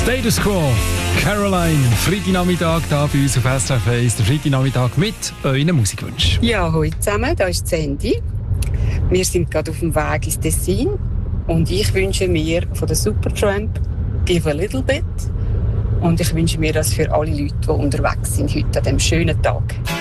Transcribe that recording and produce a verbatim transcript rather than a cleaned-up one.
Status Quo, Caroline, Freitagnachmittag hier bei uns auf S R F eins, der Freitagnachmittag mit euren Musikwünschen. Ja, hallo zusammen, da ist Sandy. Wir sind gerade auf dem Weg ins Tessin und ich wünsche mir von der Supertramp «Give a Little Bit» und ich wünsche mir das für alle Leute, die unterwegs sind heute an diesem schönen Tag.